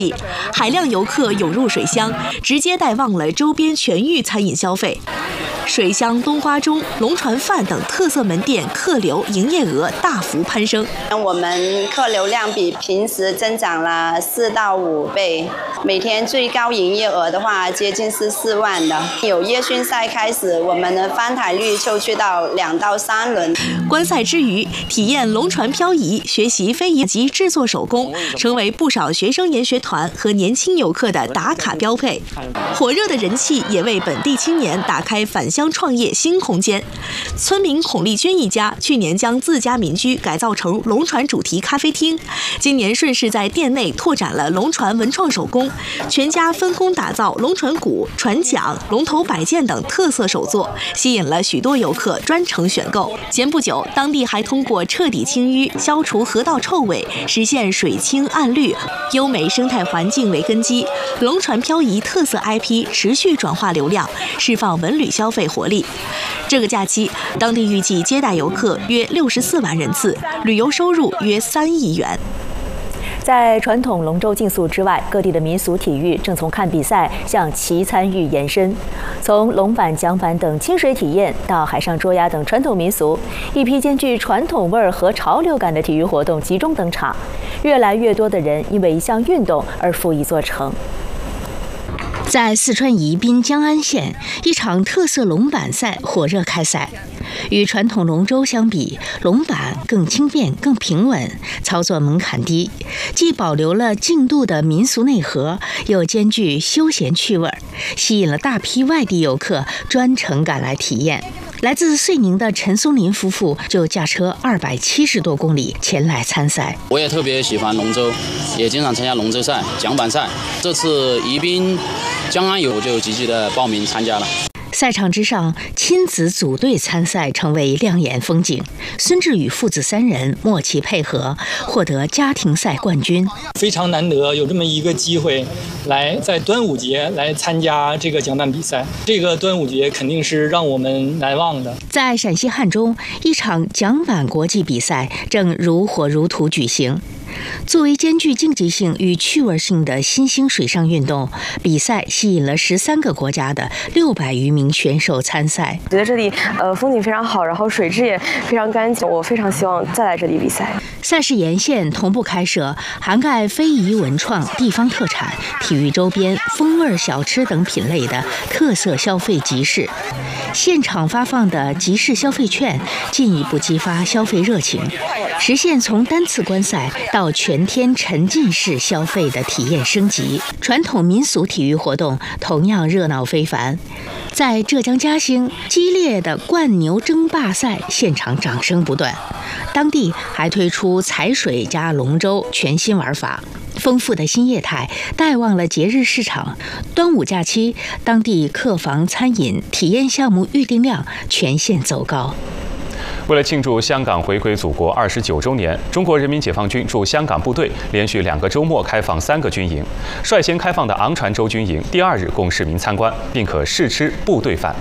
海量游客涌入水乡，直接带旺了周边全域餐饮消费。水乡冬瓜盅、龙船饭等特色门店客流营业额大幅攀升。 我们客流量比平时增长了4到5倍，每天最高营业额的话接近是4万的。有夜训赛开始，我们的翻台率就去到2到3轮。 观赛之余，体验龙船漂移、学习非遗及制作手工，成为不少学生研学团和年轻游客的打卡标配。火热的人气也为本地青年打开返乡创业新空间。村民孔丽娟一家去年将自家民居改造成龙船主题咖啡厅，今年顺势在店内拓展了龙船文创手工，全家分工打造龙船鼓、船桨、龙头摆件等特色手作，吸引了许多游客专程选购。前不久，当地还通过彻底清淤、消除河道臭味，实现水清岸绿、优美生态环境为根基，龙船漂移特色 IP 持续转化流量，释放文旅消费活力。这个假期，当地预计接待游客约64万人次，旅游收入约3亿元。 在传统龙舟竞速之外，各地的民俗体育正从看比赛向齐参与延伸。从龙板、桨板等清水体验到海上捉鸭等传统民俗，一批兼具传统味儿和潮流感的体育活动集中登场。越来越多的人因为一项运动而赴一座城。 在四川宜宾江安县，一场特色龙板赛火热开赛。与传统龙舟相比，龙板更轻便、更平稳，操作门槛低，既保留了竞渡的民俗内核，又兼具休闲趣味，吸引了大批外地游客专程赶来体验。来自遂宁的陈松林夫妇就驾车270多公里前来参赛。 我也特别喜欢龙舟，也经常参加龙舟赛、桨板赛。这次宜宾江安游我就积极的报名参加了。 赛场之上，亲子组队参赛成为亮眼风景。孙志宇父子3人默契配合，获得家庭赛冠军。 非常难得有这么一个机会，来在端午节来参加这个桨板比赛。这个端午节肯定是让我们难忘的。在陕西汉中，一场桨板国际比赛正如火如荼举行。作为兼具竞技性与趣味性的新兴水上运动，比赛吸引了13个国家的600余名选手参赛。 觉得这里风景非常好，然后水质也非常干净，我非常希望再来这里比赛。 赛事沿线同步开设涵盖非遗文创、地方特产、体育周边、风味小吃等品类的特色消费集市。现场发放的集市消费券进一步激发消费热情，实现从单次观赛到全天沉浸式消费的体验升级。传统民俗体育活动同样热闹非凡。在浙江嘉兴，激烈的灌牛争霸赛现场掌声不断，当地还推出踩水加龙舟全新玩法。丰富的新业态带旺了节日市场。端午假期，当地客房、餐饮、体验项目预订量全线走高。 为了庆祝香港回归祖国29周年，中国人民解放军驻香港部队连续2个周末开放3个军营。率先开放的昂船洲军营，第2日供市民参观，并可试吃部队饭。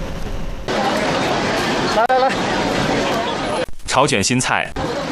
来， 炒卷心菜、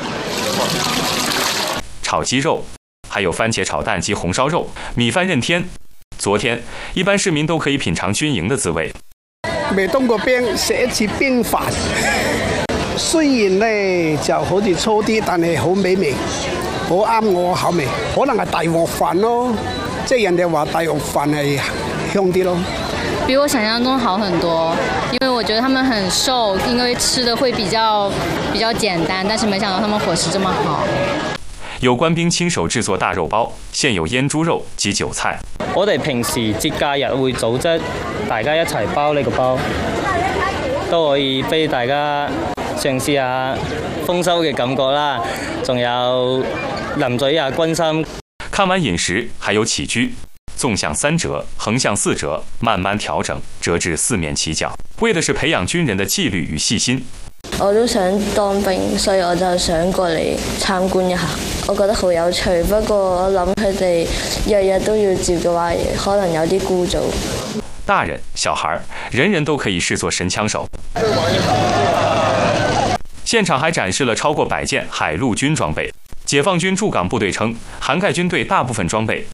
炒鸡肉，还有番茄炒蛋及红烧肉、米饭任添。昨天，一般市民都可以品尝军营的滋味。 未當過兵，食一次兵飯，雖然咧就好似粗啲，但係好美味，好啱我口味。可能係大鑊飯咯，即係人哋話大鑊飯係香啲咯。 比我想象中好很多，因为我觉得他们很瘦，因为吃的会比较简单，但是没想到他们伙食这么好。 有官兵亲手制作大肉包，現有醃豬肉及韭菜。 我哋平時節假日會組織大家一齊包呢個包，都可以俾大家嘗試下豐收嘅感覺啦。仲有淋水啊，軍心。 看完飲食，還有起居，縱向3折，橫向4折，慢慢調整，折至4面齊角，為的是培養軍人的紀律與細心。 我都想當兵，所以我就想過嚟參觀一下。我覺得好有趣，不過我諗佢哋日日都要接嘅話，可能有啲枯燥。 大人、小孩，人人都可以視作神槍手。現場還展示了超過100件海陸軍裝備。解放軍駐港部隊稱，涵蓋軍隊大部分裝備，